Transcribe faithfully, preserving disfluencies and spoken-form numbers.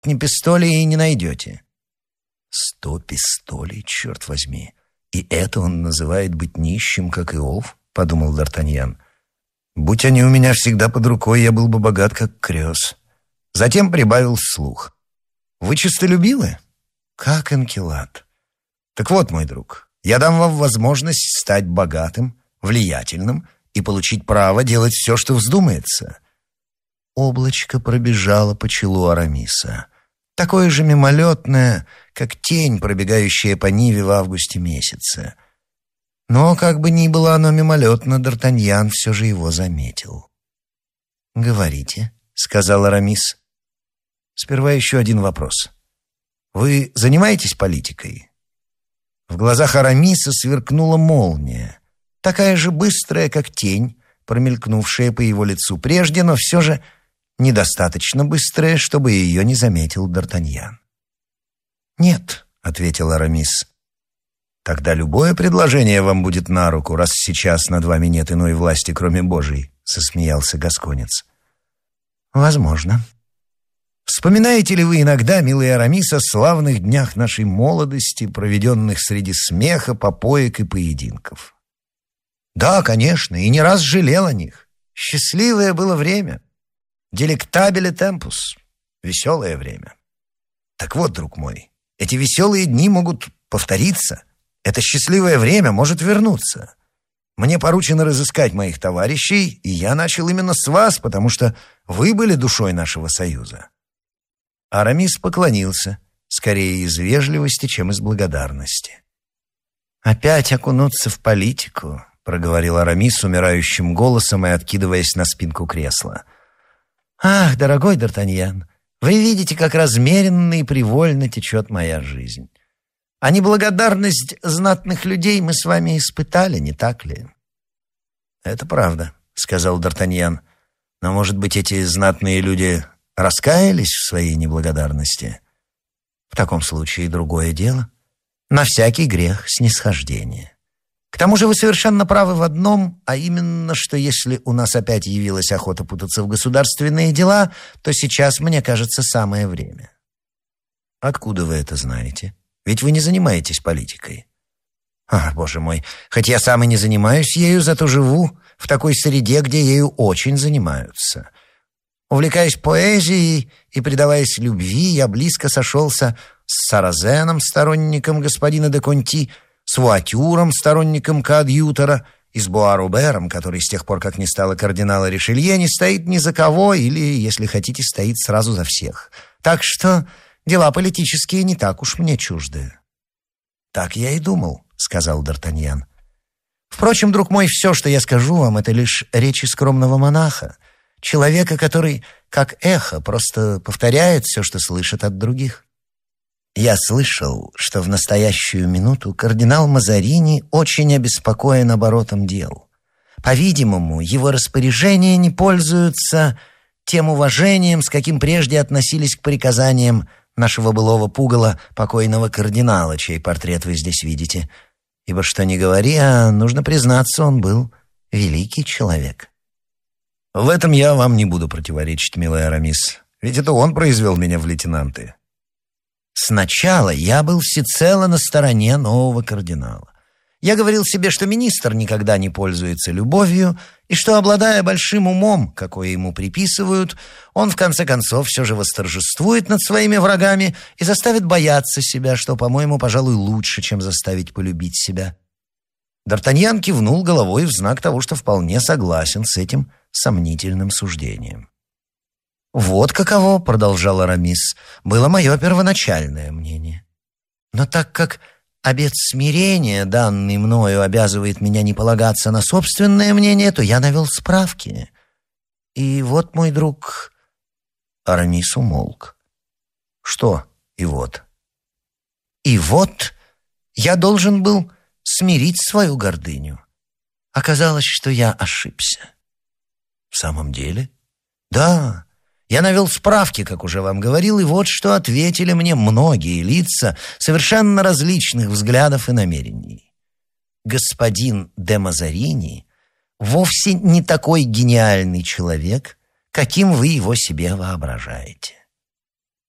сотни пистолей и не найдете». «Сто пистолей, черт возьми! И это он называет быть нищим, как Иов?» — подумал Д'Артаньян. «Будь они у меня всегда под рукой, я был бы богат, как Крёс». Затем прибавил вслух: «Вы честолюбивы? Как Энкилад. Так вот, мой друг, я дам вам возможность стать богатым, влиятельным и получить право делать все, что вздумается». Облачко пробежало по челу Арамиса, такое же мимолетное, как тень, пробегающая по Ниве в августе месяце. Но, как бы ни было оно мимолетно, Д'Артаньян все же его заметил. «Говорите», — сказал Арамис. «Сперва еще один вопрос. Вы занимаетесь политикой?» В глазах Арамиса сверкнула молния, такая же быстрая, как тень, промелькнувшая по его лицу прежде, но все же недостаточно быстрая, чтобы ее не заметил Д'Артаньян. «Нет», — ответил Арамис. «Тогда любое предложение вам будет на руку, раз сейчас над вами нет иной власти, кроме Божией», — засмеялся гасконец. «Возможно». «Вспоминаете ли вы иногда, милый Арамис, о славных днях нашей молодости, проведенных среди смеха, попоек и поединков?» «Да, конечно, и не раз жалел о них. Счастливое было время. Делектабиле темпус. Веселое время. Так вот, друг мой, эти веселые дни могут повториться. Это счастливое время может вернуться. Мне поручено разыскать моих товарищей, и я начал именно с вас, потому что вы были душой нашего союза». Арамис поклонился, скорее из вежливости, чем из благодарности. «Опять окунуться в политику», — проговорил Арамис умирающим голосом и откидываясь на спинку кресла. «Ах, дорогой Д'Артаньян, вы видите, как размеренно и привольно течет моя жизнь. А неблагодарность знатных людей мы с вами испытали, не так ли?» «Это правда», — сказал Д'Артаньян. «Но, может быть, эти знатные люди раскаялись в своей неблагодарности?» «В таком случае другое дело. На всякий грех снисхождение. К тому же вы совершенно правы в одном, а именно, что если у нас опять явилась охота путаться в государственные дела, то сейчас, мне кажется, самое время». «Откуда вы это знаете? Ведь вы не занимаетесь политикой». «Ах, боже мой, хоть я сам и не занимаюсь ею, зато живу в такой среде, где ею очень занимаются. Увлекаясь поэзией и предаваясь любви, я близко сошелся с Саразеном, сторонником господина де Конти, с Вуатюром, сторонником коадьютора, и с Буа-Рубером, который с тех пор, как не стало кардинала Ришелье, не стоит ни за кого или, если хотите, стоит сразу за всех. Так что дела политические не так уж мне чужды». «Так я и думал», — сказал Д'Артаньян. «Впрочем, друг мой, все, что я скажу вам, это лишь речи скромного монаха, человека, который, как эхо, просто повторяет все, что слышит от других. Я слышал, что в настоящую минуту кардинал Мазарини очень обеспокоен оборотом дел. По-видимому, его распоряжения не пользуются тем уважением, с каким прежде относились к приказаниям нашего былого пугала, покойного кардинала, чей портрет вы здесь видите. Ибо что ни говори, а нужно признаться, он был великий человек». «В этом я вам не буду противоречить, милый Арамис, ведь это он произвел меня в лейтенанты». «Сначала я был всецело на стороне нового кардинала. Я говорил себе, что министр никогда не пользуется любовью, и что, обладая большим умом, какой ему приписывают, он в конце концов все же восторжествует над своими врагами и заставит бояться себя, что, по-моему, пожалуй, лучше, чем заставить полюбить себя». Д'Артаньян кивнул головой в знак того, что вполне согласен с этим сомнительным суждением. «Вот каково, — продолжал Арамис, — было мое первоначальное мнение. Но так как обет смирения, данный мною, обязывает меня не полагаться на собственное мнение, то я навел справки. И вот, мой друг...» Арамис умолк. «Что «и вот»?» «И вот я должен был смирить свою гордыню. Оказалось, что я ошибся». «В самом деле?» «Да». Я навел справки, как уже вам говорил, и вот что ответили мне многие лица совершенно различных взглядов и намерений. Господин де Мазарини вовсе не такой гениальный человек, каким вы его себе воображаете.